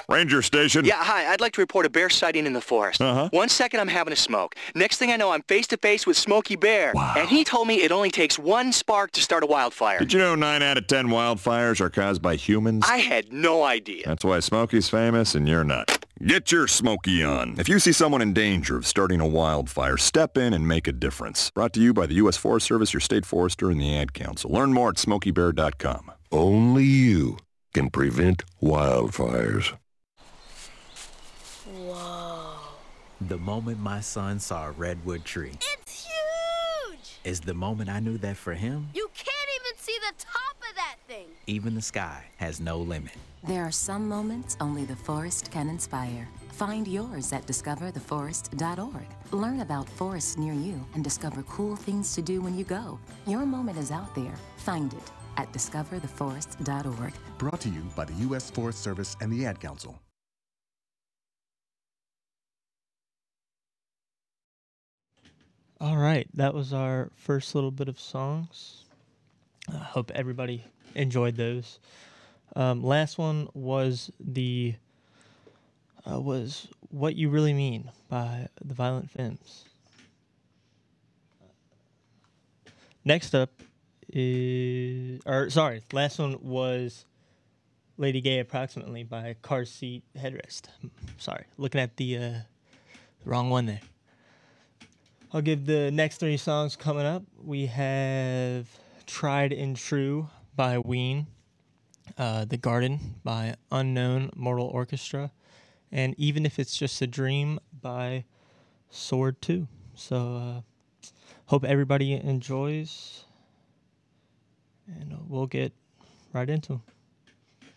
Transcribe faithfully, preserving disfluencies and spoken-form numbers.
Ranger Station. Yeah, hi. I'd like to report a bear sighting in the forest. Uh-huh. One second I'm having a smoke. Next thing I know, I'm face-to-face with Smokey Bear. Wow. And he told me it only takes one spark to start a wildfire. Did you know nine out of ten wildfires are caused by humans? I had no idea. That's why Smokey's famous and you're not. Get your Smokey on. If you see someone in danger of starting a wildfire, step in and make a difference. Brought to you by the U S Forest Service, your state forester, and the Ad Council. Learn more at smokey bear dot com. Only you can prevent wildfires. Whoa. The moment my son saw a redwood tree It's huge! is the moment I knew that for him, You can't even see the top of that thing. even the sky has no limit. There are some moments only the forest can inspire. Find yours at discover the forest dot org. Learn about forests near you and discover cool things to do when you go. Your moment is out there. Find it at discover the forest dot org. Brought to you by the U S Forest Service and the Ad Council. All right, that was our first little bit of songs. I hope everybody enjoyed those. Um, last one was the uh, was What You Really Mean by the Violent Femmes. Next up is, or sorry, last one was Lady Gay Approximately by Car Seat Headrest. Sorry, looking at the, uh, the wrong one there. I'll give the next three songs coming up. We have Tried and True by Ween, uh, The Garden by Unknown Mortal Orchestra, and Even If It's Just a Dream by Sword two. So, uh, hope everybody enjoys, and we'll get right into them.